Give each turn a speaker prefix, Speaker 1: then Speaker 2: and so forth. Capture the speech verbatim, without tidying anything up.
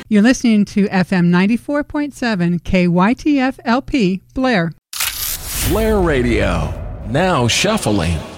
Speaker 1: You're listening to F M ninety-four point seven K Y T F L P, Blair.
Speaker 2: Blair Radio, now shuffling.